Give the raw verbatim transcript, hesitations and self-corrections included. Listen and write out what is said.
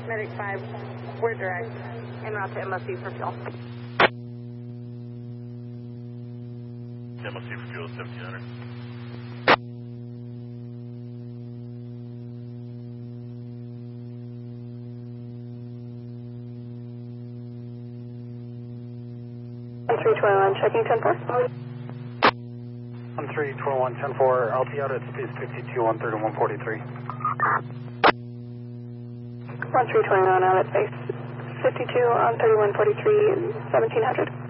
Medic five, we're direct. En route to M O C for fuel. M O C for fuel, seventeen hundred. one three twenty-one, checking ten four. one three twenty-one, ten four, altitude at speed fifty-two, one thirty, one forty-three. one three twenty-one, out at base fifty-two on thirty-one forty-three, seventeen hundred.